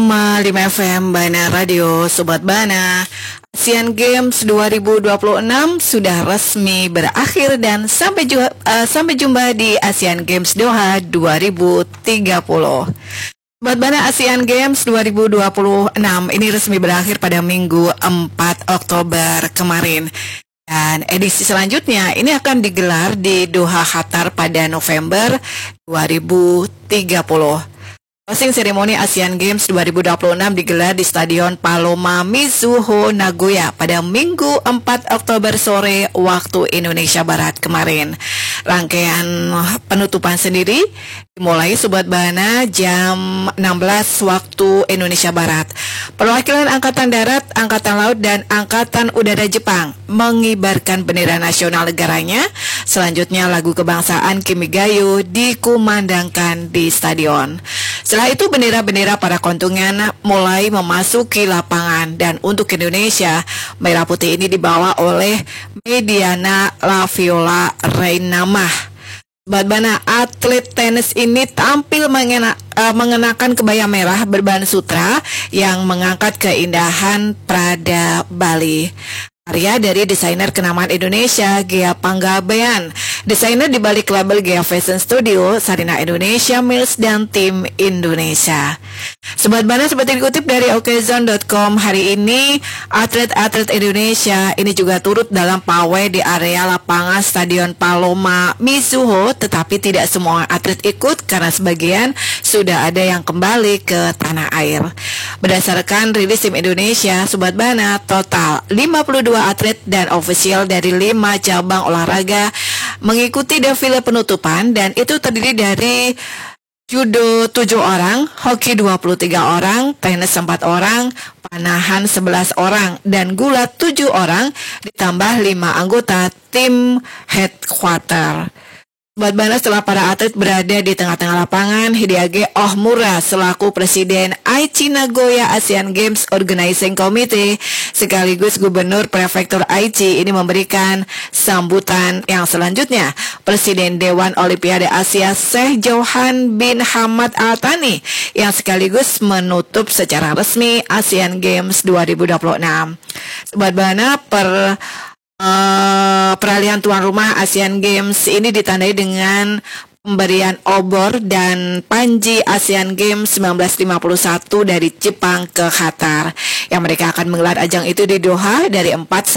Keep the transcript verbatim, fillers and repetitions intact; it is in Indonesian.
koma lima F M Bana Radio. Sobat Bana, Asian Games dua ribu dua puluh enam sudah resmi berakhir dan sampai jumpa, uh, sampai jumpa di Asian Games Doha dua ribu tiga puluh. Sobat Bana, Asian Games dua ribu dua puluh enam ini resmi berakhir pada Minggu empat Oktober kemarin. Dan edisi selanjutnya ini akan digelar di Doha, Qatar pada November dua ribu tiga puluh. Closing seremoni Asian Games dua ribu dua puluh enam digelar di Stadion Paloma Mizuho, Nagoya pada Minggu empat Oktober sore waktu Indonesia Barat kemarin. Rangkaian penutupan sendiri dimulai Sobat Bana jam enam belas waktu Indonesia Barat. Perwakilan Angkatan Darat, Angkatan Laut, dan Angkatan Udara Jepang mengibarkan bendera nasional negaranya. Selanjutnya lagu kebangsaan Kimigayo dikumandangkan di stadion. Setelah itu bendera-bendera para kontingen mulai memasuki lapangan, dan untuk Indonesia, merah putih ini dibawa oleh Mediana Laviola Reinamah. Sobat Bana, atlet tenis ini tampil mengena, uh, mengenakan kebaya merah berbahan sutra yang mengangkat keindahan Prada Bali. Karya dari desainer kenamaan Indonesia, Ghea Panggabean. Desainer di balik label Ghea Fashion Studio, Sarina Indonesia Mills, dan tim Indonesia. Sobat Bana, seperti dikutip dari okezone dot com, hari ini atlet-atlet Indonesia ini juga turut dalam pawai di area lapangan Stadion Paloma Mizuho, tetapi tidak semua atlet ikut karena sebagian sudah ada yang kembali ke tanah air. Berdasarkan rilis tim Indonesia, Sobat Bana, total lima puluh dua atlet dan ofisial dari lima cabang olahraga mengikuti defile penutupan, dan itu terdiri dari judo tujuh orang, hoki dua puluh tiga orang, tenis empat orang, panahan sebelas orang, dan gulat tujuh orang, ditambah lima anggota tim headquarter. Sobat Bana, setelah para atlet berada di tengah-tengah lapangan, Hideage Ohmura selaku Presiden Aichi Nagoya Asian Games Organizing Committee sekaligus Gubernur Prefektur Aichi ini memberikan sambutan yang selanjutnya. Presiden Dewan Olimpiade Asia Sheikh Johan bin Hamad Al Thani yang sekaligus menutup secara resmi Asian Games dua ribu dua puluh enam. Sobat Bana, per Uh, peralihan tuan rumah Asian Games ini ditandai dengan pemberian obor dan panji Asian Games seribu sembilan ratus lima puluh satu dari Jepang ke Qatar, yang mereka akan menggelar ajang itu di Doha dari empat